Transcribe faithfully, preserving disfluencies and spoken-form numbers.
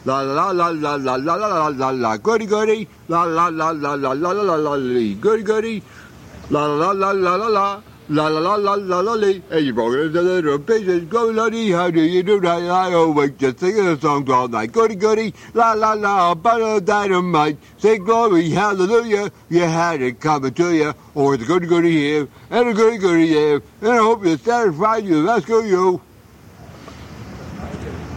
La la la la la la la la la la goody goody. La la la la la la la la la la goody goody. La la la la la la. La la la la la la la. Hey, you broke it into little pieces. Go lady, how do you do that? I always just singing the songs all night. Goody goody, la la la, butter dynamite. Say glory, hallelujah. You had it coming to you. Or the goody goody here, and the goody goody there. And I hope you're satisfied. You, let's go, you.